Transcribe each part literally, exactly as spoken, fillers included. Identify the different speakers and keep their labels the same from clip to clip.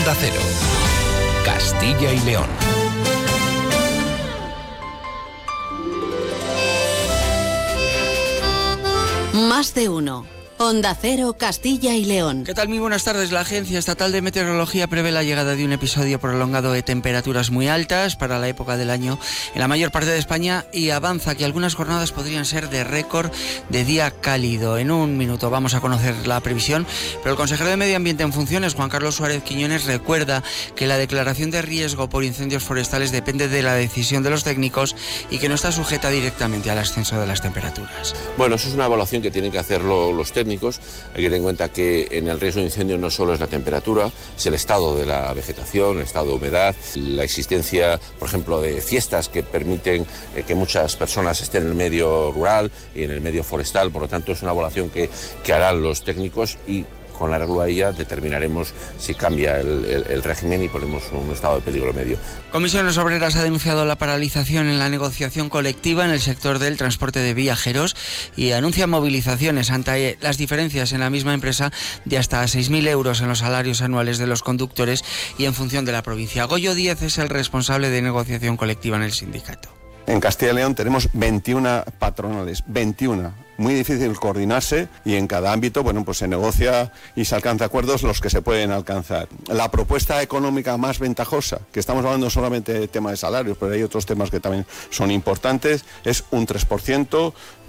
Speaker 1: Onda Cero, Castilla y León.
Speaker 2: Más de uno. Onda Cero, Castilla y León.
Speaker 3: ¿Qué tal? Muy buenas tardes. La Agencia Estatal de Meteorología prevé la llegada de un episodio prolongado de temperaturas muy altas para la época del año en la mayor parte de España y avanza que algunas jornadas podrían ser de récord de día cálido. En un minuto vamos a conocer la previsión, pero el consejero de Medio Ambiente en funciones, Juan Carlos Suárez Quiñones, recuerda que la declaración de riesgo por incendios forestales depende de la decisión de los técnicos y que no está sujeta directamente al ascenso de las temperaturas.
Speaker 4: Bueno, eso es una evaluación que tienen que hacerlo los técnicos. Hay que tener en cuenta que en el riesgo de incendio no solo es la temperatura, es el estado de la vegetación, el estado de humedad, la existencia, por ejemplo, de fiestas que permiten eh, que muchas personas estén en el medio rural y en el medio forestal. Por lo tanto, es una evaluación que, que harán los técnicos y con la regularidad determinaremos si cambia el, el, el régimen y ponemos un estado de peligro medio.
Speaker 3: Comisiones Obreras ha denunciado la paralización en la negociación colectiva en el sector del transporte de viajeros y anuncia movilizaciones ante las diferencias en la misma empresa de hasta seis mil euros en los salarios anuales de los conductores y en función de la provincia. Goyo Díez es el responsable de negociación colectiva en el sindicato.
Speaker 5: En Castilla y León tenemos veintiuna patronales, veintiuna. Muy difícil coordinarse y en cada ámbito, bueno, pues se negocia y se alcanza acuerdos los que se pueden alcanzar. La propuesta económica más ventajosa, que estamos hablando solamente de tema de salarios, pero hay otros temas que también son importantes, es un tres por ciento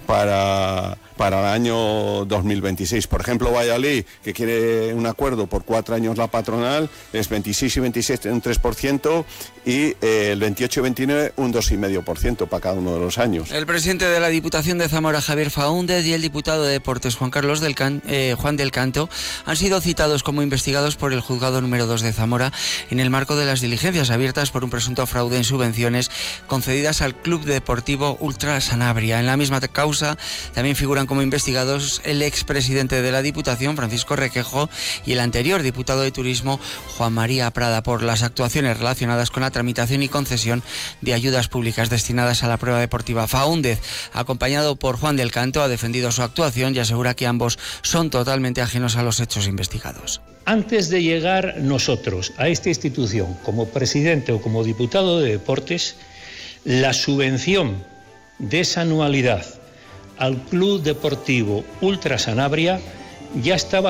Speaker 5: para, para el año dos mil veintiséis. Por ejemplo, Valladolid, que quiere un acuerdo por cuatro años la patronal, es veintiséis y veintiséis un tres por ciento y eh, el veintiocho y veintinueve un dos coma cinco por ciento para cada uno de los años.
Speaker 3: El presidente de la Diputación de Zamora, Javier Faúndez, y el diputado de Deportes, Juan Carlos del Can, eh, Juan del Canto, han sido citados como investigados por el juzgado número dos de Zamora en el marco de las diligencias abiertas por un presunto fraude en subvenciones concedidas al Club Deportivo Ultra Sanabria. En la misma causa también figuran como investigados el expresidente de la Diputación, Francisco Requejo, y el anterior diputado de Turismo, Juan María Prada, por las actuaciones relacionadas con la tramitación y concesión de ayudas públicas destinadas a la prueba deportiva. Faúndez, acompañado por Juan del Canto, ha defendido su actuación y asegura que ambos son totalmente ajenos a los hechos investigados.
Speaker 6: Antes de llegar nosotros a esta institución como presidente o como diputado de Deportes, la subvención de esa anualidad al Club Deportivo Ultra Sanabria ya estaba